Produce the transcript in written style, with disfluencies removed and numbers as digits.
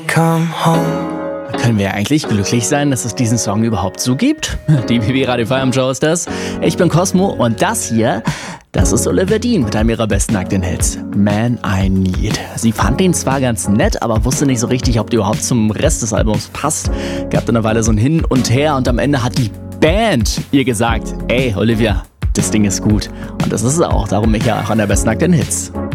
come home. Können wir eigentlich glücklich sein, dass es diesen Song überhaupt so gibt? Die BB Radio Feierabend Show ist das. Ich bin Cosmo und das hier, das ist Olivia Dean mit einem ihrer besten nackten Hits, Man I Need. Sie fand den zwar ganz nett, aber wusste nicht so richtig, ob der überhaupt zum Rest des Albums passt. Gab dann eine Weile so ein Hin und Her und am Ende hat die Band ihr gesagt, ey Olivia, das Ding ist gut. Und das ist es auch, darum ich ja auch an der besten nackten Hits.